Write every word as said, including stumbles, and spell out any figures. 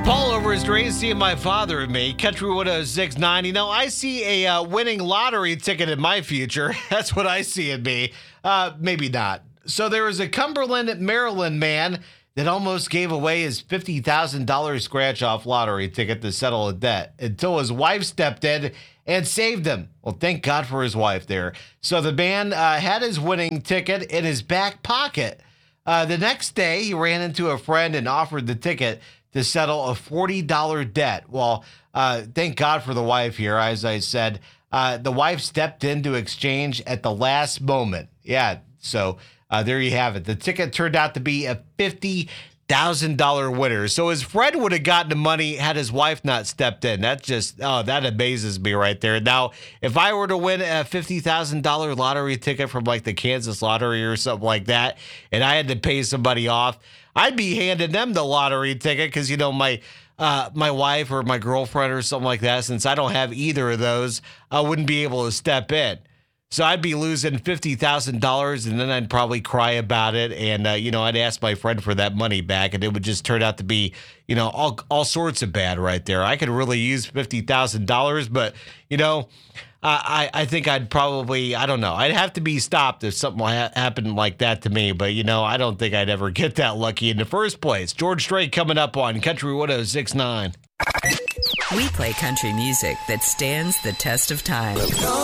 Paul over his dreams, seeing my father and me. Country one oh six point nine. You know, I see a uh, winning lottery ticket in my future. That's what I see in me. Uh, maybe not. So there was a Cumberland, Maryland man that almost gave away his fifty thousand dollars scratch-off lottery ticket to settle a debt until his wife stepped in and saved him. Well, thank God for his wife there. So the man uh, had his winning ticket in his back pocket. Uh, the next day, he ran into a friend and offered the ticket to settle a forty dollars debt. Well, uh, thank God for the wife here. As I said, uh, the wife stepped in to exchange at the last moment. Yeah, so uh, there you have it. The ticket turned out to be a fifty thousand dollars winner. So his friend would have gotten the money had his wife not stepped in. That just, oh, that amazes me right there. Now, if I were to win a fifty thousand dollars lottery ticket from like the Kansas Lottery or something like that, and I had to pay somebody off, I'd be handing them the lottery ticket because, you know, my uh, my wife or my girlfriend or something like that, since I don't have either of those, I wouldn't be able to step in. So I'd be losing fifty thousand dollars, and then I'd probably cry about it. And, uh, you know, I'd ask my friend for that money back, and it would just turn out to be, you know, all all sorts of bad right there. I could really use fifty thousand dollars, but, you know, I, I think I'd probably, I don't know. I'd have to be stopped if something ha- happened like that to me. But, you know, I don't think I'd ever get that lucky in the first place. George Strait coming up on Country one oh six point nine. We play country music that stands the test of time.